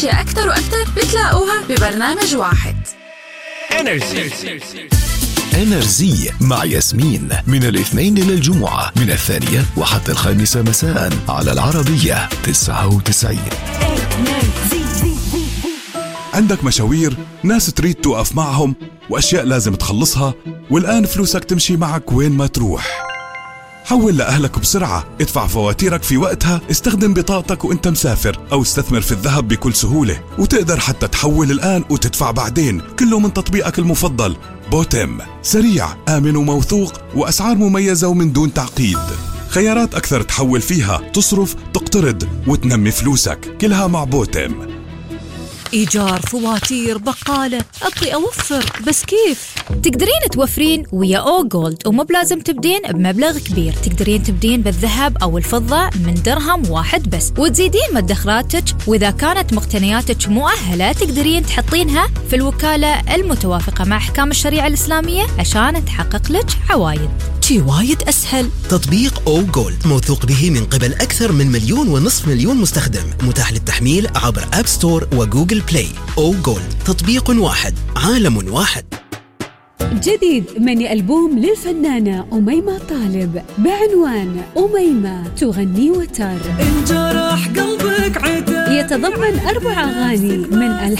أكتر وأكتر بتلاقوها ببرنامج واحد. إنرزي مع ياسمين من الاثنين إلى الجمعة من 2 وحتى 5 مساء على العربية 99. عندك مشاوير، ناس تريد توقف معهم، وأشياء لازم تخلصها، والآن فلوسك تمشي معك وين ما تروح. حول لأهلك بسرعة، ادفع فواتيرك في وقتها، استخدم بطاقتك وانت مسافر، أو استثمر في الذهب بكل سهولة، وتقدر حتى تحول الآن وتدفع بعدين، كله من تطبيقك المفضل بوتم. سريع، آمن وموثوق، وأسعار مميزة ومن دون تعقيد. خيارات أكثر تحول فيها، تصرف، تقترض، وتنمي فلوسك، كلها مع بوتم. إيجار، فواتير، بقالة، أبغي أوفر بس كيف؟ تقدرين توفرين ويا أو جولد، ومو بلازم تبدين بمبلغ كبير. تقدرين تبدين بالذهب أو الفضة من درهم واحد بس، وتزيدين مدخراتك، وإذا كانت مقتنياتك مؤهلة تقدرين تحطينها في الوكالة المتوافقة مع أحكام الشريعة الإسلامية عشان تحقق لك عوايد. شي وايد أسهل. تطبيق أو جولد موثوق به من قبل أكثر من 1.5 مليون مستخدم، متاح للتحميل عبر أب ستور وجوجل بلاي. أو جولد، تطبيق واحد، عالم واحد. جديد مني ألبوم للفنانة أميمة طالب بعنوان أميمة تغني وتر. انجرح قلبك عتاب. يتضمن 4 أغاني من